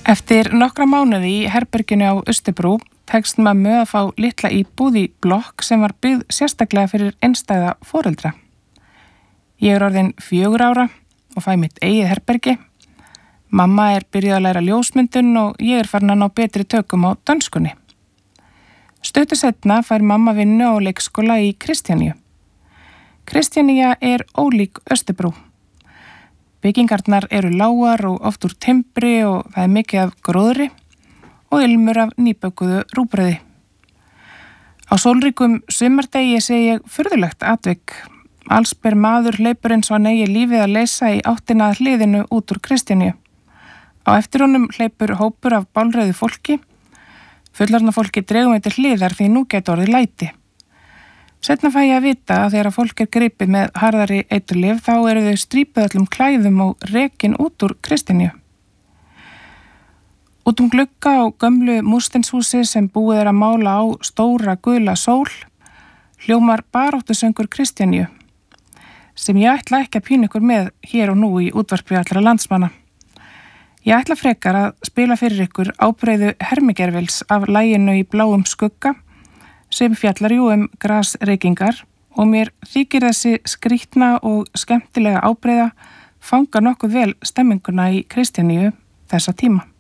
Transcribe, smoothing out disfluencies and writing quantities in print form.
Eftir nokkra mánuði í herberginu á Austurbrú tekst mömmu að fá litla íbúð í blokk sem var byggð sérstaklega fyrir einstæða foreldra. Ég orðin 4 ára og fæ mitt eigið herbergi. Mamma byrjuð að læra ljósmyndun og ég farin að ná betri tökum á dönskunni. Stuttu seinna fær mamma vinnu á leikskóla í Kristjaníu. Kristjanía ólík Austurbrú. Byggingarnar lágar og oft úr timbri og það mikið af gróðri og ilmur af nýbökuðu rúgbrauði. Á sólríkum sumardegi sé ég furðulegt atvik. Allsber maður hleypur eins og hann eigi lífið að leysa í áttina að hliðinu út úr Kristjaníu. Á eftir honum hleypur hópur af bálreiðu fólki. Fullorðna fólki dregum til hliðar því nú gæti orðið læti. Seinna fæ ég að vita að þegar fólk gripið með harðari eiturlyf þá þau strípuð öllum klæðum og rekin út úr Kristjaníu. Út glugga á gömlu múrsteinshúsi sem búið að mála á stóra gula sól hljómar baráttusöngur Kristjaníu sem ég ætla ekki að pína ykkur með hér og nú í útvarpi allra landsmanna. Ég ætla frekar að spila fyrir ykkur ábreiðu Hermigervils af laginu Í bláum skugga sem fjallar grasreykingar og mér þykir þessi skrýtna og skemmtilega ábreiða fanga nokkuð vel stemminguna í Kristjaníu þessa tíma.